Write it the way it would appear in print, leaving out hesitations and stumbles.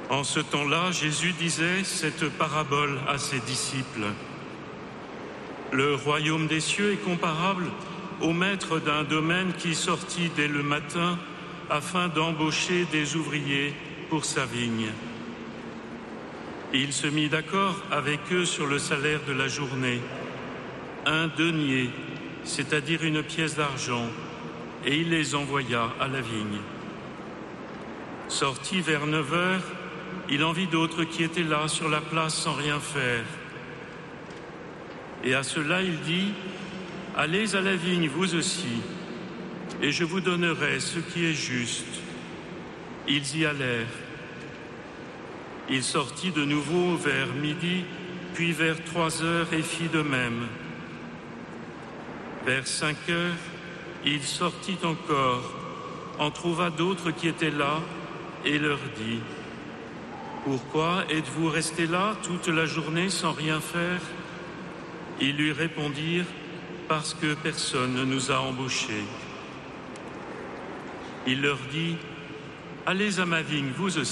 En ce temps-là, Jésus disait cette parabole à ses disciples. Le royaume des cieux est comparable au maître d'un domaine qui sortit dès le matin afin d'embaucher des ouvriers pour sa vigne. Il se mit d'accord avec eux sur le salaire de la journée, 1 denier, c'est-à-dire une pièce d'argent, et il les envoya à la vigne. Sorti vers 9 heures, il en vit d'autres qui étaient là sur la place sans rien faire. Et à cela il dit, « Allez à la vigne vous aussi, et je vous donnerai ce qui est juste. » Ils y allèrent. Il sortit de nouveau vers midi, puis vers 3 heures et fit de même. Vers 5 heures, il sortit encore, en trouva d'autres qui étaient là, et leur dit, « Pourquoi êtes-vous restés là toute la journée sans rien faire ?» Ils lui répondirent, « Parce que personne ne nous a embauchés. » Il leur dit, « Allez à ma vigne vous aussi. »